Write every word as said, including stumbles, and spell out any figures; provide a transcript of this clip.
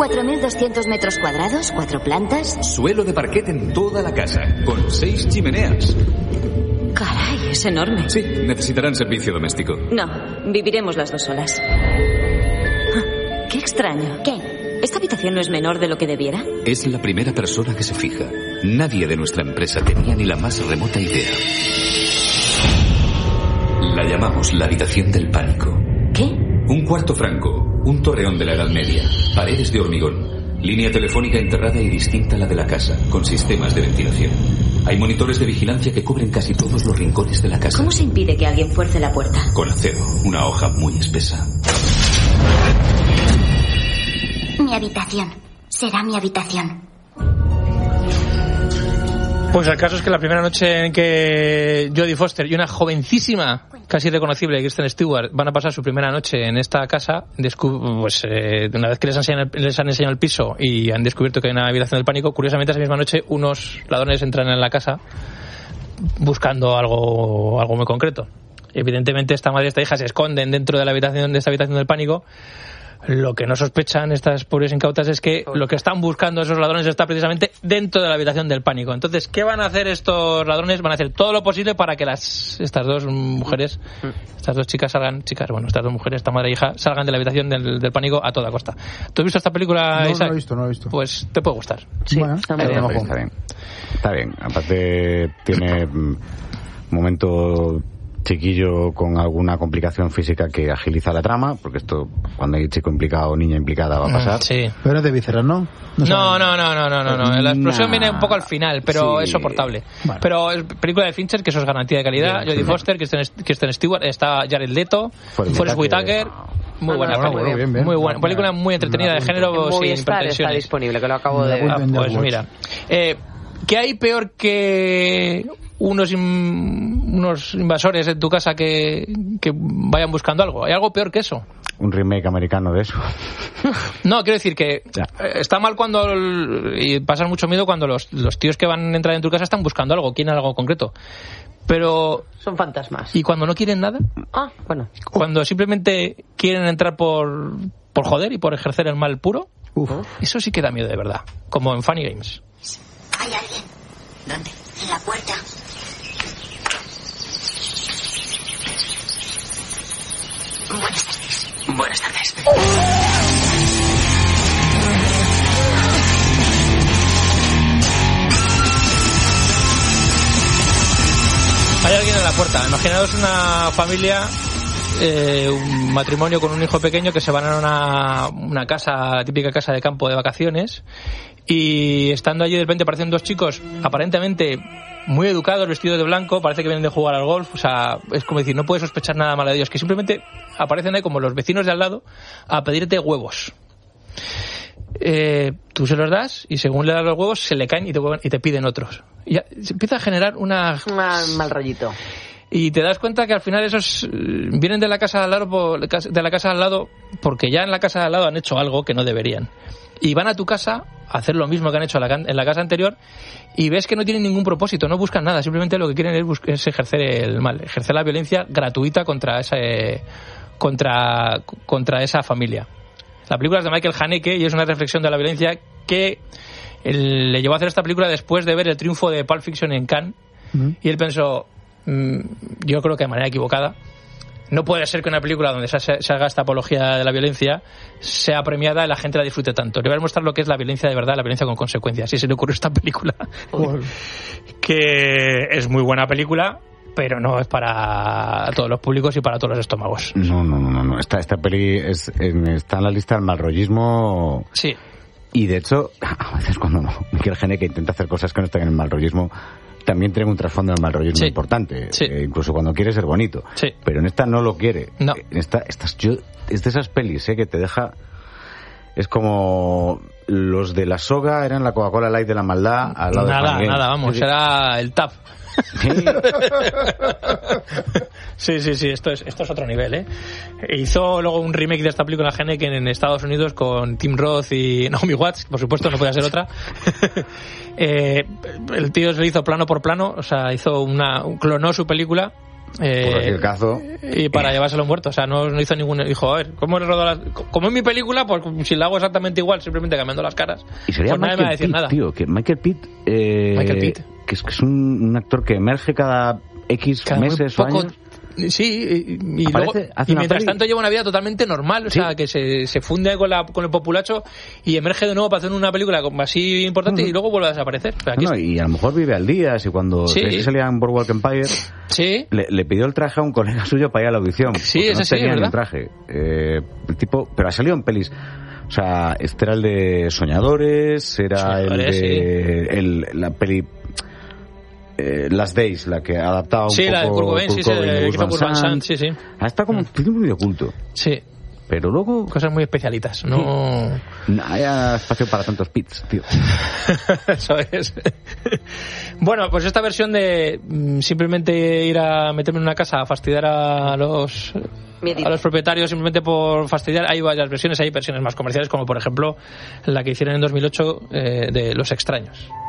cuatro mil doscientos metros cuadrados, cuatro plantas. Suelo de parquet en toda la casa, con seis chimeneas. Caray, es enorme. Sí, necesitarán servicio doméstico. No, viviremos las dos solas. Ah, qué extraño. ¿Qué? ¿Esta habitación no es menor de lo que debiera? Es la primera persona que se fija. Nadie de nuestra empresa tenía ni la más remota idea. La llamamos la habitación del pánico. ¿Qué? Un cuarto franco, un torreón de la Edad Media, paredes de hormigón, línea telefónica enterrada y distinta a la de la casa, con sistemas de ventilación. Hay monitores de vigilancia que cubren casi todos los rincones de la casa. ¿Cómo se impide que alguien fuerce la puerta? Con acero, una hoja muy espesa. Mi habitación. Será mi habitación. Pues el caso es que la primera noche en que Jodie Foster y una jovencísima, casi irreconocible, Kristen Stewart, van a pasar su primera noche en esta casa, descu- pues eh, una vez que les, enseñan el, les han enseñado el piso y han descubierto que hay una habitación del pánico, curiosamente esa misma noche unos ladrones entran en la casa buscando algo, algo muy concreto. Evidentemente esta madre y esta hija se esconden dentro de la habitación de esta habitación del pánico. Lo que no sospechan estas pobres incautas es que lo que están buscando esos ladrones está precisamente dentro de la habitación del pánico. Entonces, ¿qué van a hacer estos ladrones? Van a hacer todo lo posible para que las estas dos mujeres, estas dos chicas salgan, chicas, bueno, estas dos mujeres, esta madre e hija, salgan de la habitación del, del pánico a toda costa. ¿Tú has visto esta película, no, Isaac? No, lo he visto, no lo he visto. Pues te puede gustar. Sí, bueno, está, bien, está bien. Está bien. Aparte tiene un momento chiquillo con alguna complicación física que agiliza la trama, porque esto cuando hay chico implicado o niña implicada va a pasar. Mm, sí. Pero es de vísceras, ¿no? No, no, no, no, no, no, no, no. La explosión nah. viene un poco al final, pero sí. es soportable. Vale. Pero es película de Fincher, que eso es garantía de calidad. Jodie sí. Foster, Kristen, Kristen Stewart, está Jared Leto, Forest Whitaker. Muy buena bueno, película. Bueno, bien, bien. Muy buena. Película muy entretenida, de género sin pretensiones. Está disponible, que lo acabo de ver. Ah, pues mira. Eh, ¿Qué hay peor que unos in, unos invasores en tu casa que, que vayan buscando algo? ¿Hay algo peor que eso? Un remake americano de eso. No, quiero decir que ya. Está mal cuando, y pasas mucho miedo cuando los, los tíos que van a entrar en tu casa están buscando algo, quieren algo concreto. Pero... Son fantasmas. ¿Y cuando no quieren nada? Ah, bueno. Cuando simplemente quieren entrar por, por joder y por ejercer el mal puro. Uf. Eso sí que da miedo de verdad. Como en Funny Games. ¿Hay alguien? ¿Dónde? En la puerta. Buenas tardes. Buenas tardes. Hay alguien en la puerta. Imaginaos una familia, eh, un matrimonio con un hijo pequeño que se van a una, una casa, típica casa de campo de vacaciones, y estando allí de repente aparecen dos chicos aparentemente muy educados, vestidos de blanco, parece que vienen de jugar al golf. O sea, es como decir, no puedes sospechar nada malo de ellos, que simplemente aparecen ahí como los vecinos de al lado a pedirte huevos. Eh, tú se los das y según le das los huevos se le caen y te, y te piden otros. Y ya, se empieza a generar una... Un mal rollito. Y te das cuenta que al final esos vienen de la casa de al lado, de la casa de al lado porque ya en la casa de al lado han hecho algo que no deberían. Y van a tu casa a hacer lo mismo que han hecho en la casa anterior y ves que no tienen ningún propósito, no buscan nada, simplemente lo que quieren es, es ejercer el mal, ejercer la violencia gratuita contra ese, contra, contra esa familia. La película es de Michael Haneke y es una reflexión de la violencia que él, le llevó a hacer esta película después de ver el triunfo de Pulp Fiction en Cannes. Uh-huh. Y él pensó, mmm, yo creo que de manera equivocada, no puede ser que una película donde se, se haga esta apología de la violencia sea premiada y la gente la disfrute tanto. Le voy a mostrar lo que es la violencia de verdad, la violencia con consecuencias. Y se le ocurrió esta película, que es muy buena película, pero no es para todos los públicos y para todos los estómagos. No, no, no, no. Esta, esta peli es, está en la lista del malrollismo. Sí. Y de hecho, a veces cuando Michael Haneke intenta hacer cosas que no están en el malrollismo, también tiene un trasfondo del malrollismo sí. importante. Sí. Eh, incluso cuando quiere ser bonito. Sí. Pero en esta no lo quiere. No. En esta, estas, yo, es de esas pelis, ¿eh? Que te deja... Es como los de la soga eran la Coca-Cola Light de la maldad al lado nada, de nada, vamos, sí. era el T A P. ¿Sí? sí, sí, sí, esto es, esto es otro nivel, ¿eh? Hizo luego un remake de esta película Haneke en Estados Unidos con Tim Roth y Naomi Watts, por supuesto, no podía ser otra. eh, el tío se lo hizo plano por plano, o sea, hizo una, clonó su película Eh, Por cualquier caso. Y para llevárselo muerto. O sea, no, no hizo ningún. Dijo, a ver, ¿cómo he rodado las... Como en mi película, pues si la hago exactamente igual, simplemente cambiando las caras. Y sería pues nadie Michael me va a decir Pitt, nada. tío, que Michael Pitt. Eh, Michael Pitt. Que es, que es un, un actor que emerge cada X Cada muy meses o poco- años. Sí, y, y Aparece, luego- hace y una mientras peli. tanto lleva una vida totalmente normal, o Sí. sea, que se, se funde con, la, con el populacho y emerge de nuevo para hacer una película como así importante Ujú. y luego vuelve a desaparecer. O sea, aquí No, no, y a lo mejor vive al día, si cuando Sí. se salía en Boardwalk Empire, sí, le, le pidió el traje a un colega suyo para ir a la audición. Sí, porque ese no sí, tenía es ni un verdad. traje. Eh, el tipo, pero ha salido en pelis. O sea, este era el de Soñadores, era Soñadores, el de el, la peli eh, Last Days, la que adaptaba un sí, poco la de Kurt Cobain, sí, Kurt sí, Cobain de y Gus Gus Van Van Sant, Sant. sí, sí. Ah, está como tiene muy de oculto. Sí, Pero luego cosas muy especialitas, no... no hay espacio para tantos pits, tío. Eso es. Bueno, pues esta versión de mm, simplemente ir a meterme en una casa a fastidiar a los Miedito. a los propietarios simplemente por fastidiar, hay varias versiones, hay versiones más comerciales como por ejemplo la que hicieron en dos mil ocho eh, de Los Extraños.